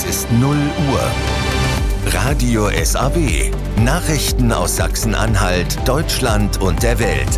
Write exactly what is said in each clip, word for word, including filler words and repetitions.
Es ist null Uhr. Radio S A W. Nachrichten aus Sachsen-Anhalt, Deutschland und der Welt.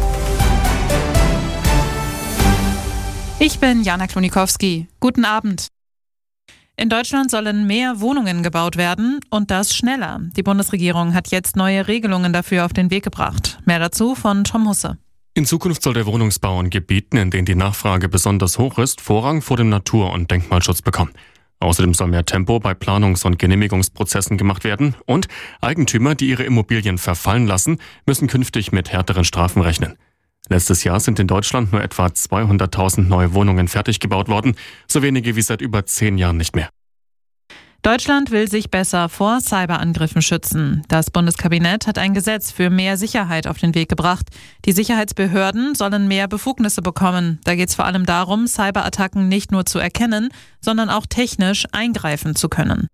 Ich bin Jana Klonikowski. Guten Abend. In Deutschland sollen mehr Wohnungen gebaut werden und das schneller. Die Bundesregierung hat jetzt neue Regelungen dafür auf den Weg gebracht. Mehr dazu von Tom Husse. In Zukunft soll der Wohnungsbau in Gebieten, in denen die Nachfrage besonders hoch ist, Vorrang vor dem Natur- und Denkmalschutz bekommen. Außerdem soll mehr Tempo bei Planungs- und Genehmigungsprozessen gemacht werden und Eigentümer, die ihre Immobilien verfallen lassen, müssen künftig mit härteren Strafen rechnen. Letztes Jahr sind in Deutschland nur etwa zweihunderttausend neue Wohnungen fertig gebaut worden, so wenige wie seit über zehn Jahren nicht mehr. Deutschland will sich besser vor Cyberangriffen schützen. Das Bundeskabinett hat ein Gesetz für mehr Sicherheit auf den Weg gebracht. Die Sicherheitsbehörden sollen mehr Befugnisse bekommen. Da geht es vor allem darum, Cyberattacken nicht nur zu erkennen, sondern auch technisch eingreifen zu können.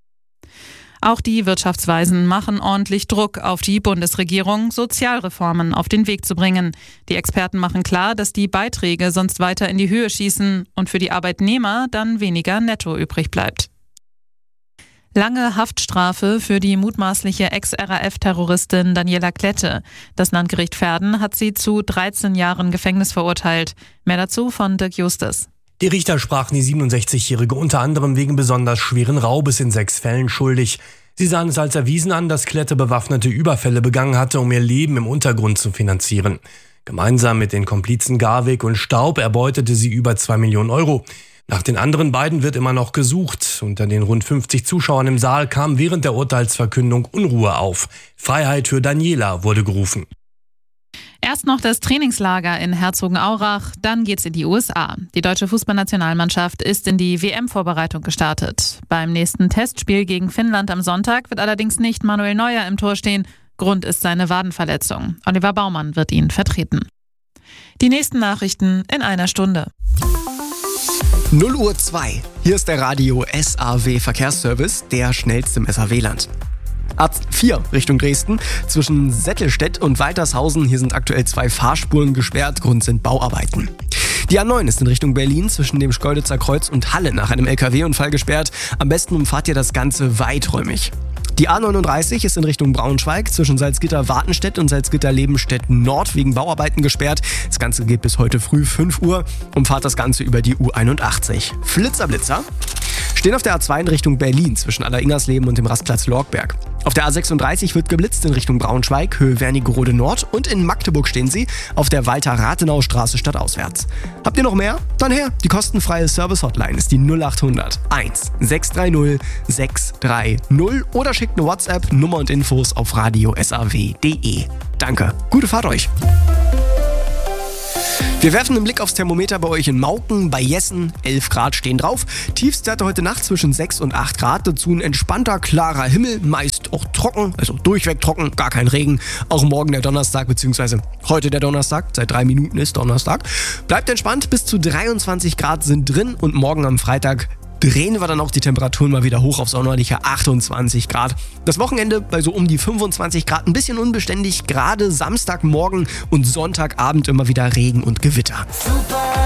Auch die Wirtschaftsweisen machen ordentlich Druck auf die Bundesregierung, Sozialreformen auf den Weg zu bringen. Die Experten machen klar, dass die Beiträge sonst weiter in die Höhe schießen und für die Arbeitnehmer dann weniger netto übrig bleibt. Lange Haftstrafe für die mutmaßliche Ex-R A F-Terroristin Daniela Klette. Das Landgericht Verden hat sie zu dreizehn Jahren Gefängnis verurteilt. Mehr dazu von Dirk Justus. Die Richter sprachen die siebenundsechzigjährige unter anderem wegen besonders schweren Raubes in sechs Fällen schuldig. Sie sahen es als erwiesen an, dass Klette bewaffnete Überfälle begangen hatte, um ihr Leben im Untergrund zu finanzieren. Gemeinsam mit den Komplizen Garwig und Staub erbeutete sie über zwei Millionen Euro. Nach den anderen beiden wird immer noch gesucht. Unter den rund fünfzig Zuschauern im Saal kam während der Urteilsverkündung Unruhe auf. Freiheit für Daniela wurde gerufen. Erst noch das Trainingslager in Herzogenaurach, dann geht's in die U S A. Die deutsche Fußballnationalmannschaft ist in die W M-Vorbereitung gestartet. Beim nächsten Testspiel gegen Finnland am Sonntag wird allerdings nicht Manuel Neuer im Tor stehen. Grund ist seine Wadenverletzung. Oliver Baumann wird ihn vertreten. Die nächsten Nachrichten in einer Stunde. null Uhr zwei. Hier ist der Radio S A W Verkehrsservice, der schnellste im S A W-Land. A vier Richtung Dresden, zwischen Settelstedt und Waltershausen. Hier sind aktuell zwei Fahrspuren gesperrt, Grund sind Bauarbeiten. Die A neun ist in Richtung Berlin zwischen dem Schkeuditzer Kreuz und Halle nach einem L K W-Unfall gesperrt. Am besten umfahrt ihr das Ganze weiträumig. Die A neununddreißig ist in Richtung Braunschweig zwischen Salzgitter-Wartenstedt und Salzgitter-Lebenstedt-Nord wegen Bauarbeiten gesperrt. Das Ganze geht bis heute früh fünf Uhr. Umfahrt das Ganze über die U einundachtzig. Flitzer-Blitzer stehen auf der A zwei in Richtung Berlin zwischen Allersingersleben und dem Rastplatz Lorgberg. Auf der A sechsunddreißig wird geblitzt in Richtung Braunschweig, Höhe Wernigerode Nord, und in Magdeburg stehen sie auf der Walter-Rathenau-Straße stadtauswärts. Habt ihr noch mehr? Dann her! Die kostenfreie Service-Hotline ist die null acht hundert eins sechs drei null sechs drei null oder schickt eine WhatsApp, Nummer und Infos auf radio s a w punkt d e. Danke, gute Fahrt euch! Wir werfen einen Blick aufs Thermometer bei euch in Mauken, bei Jessen. elf Grad stehen drauf. Tiefstwerte heute Nacht zwischen sechs und acht Grad. Dazu ein entspannter, klarer Himmel, meist auch trocken, also durchweg trocken, gar kein Regen. Auch morgen der Donnerstag, beziehungsweise heute der Donnerstag, seit drei Minuten ist Donnerstag. Bleibt entspannt, bis zu dreiundzwanzig Grad sind drin und morgen am Freitag drehen wir dann auch die Temperaturen mal wieder hoch auf sommerliche achtundzwanzig Grad. Das Wochenende bei so um die fünfundzwanzig Grad, ein bisschen unbeständig, gerade Samstagmorgen und Sonntagabend immer wieder Regen und Gewitter. Super.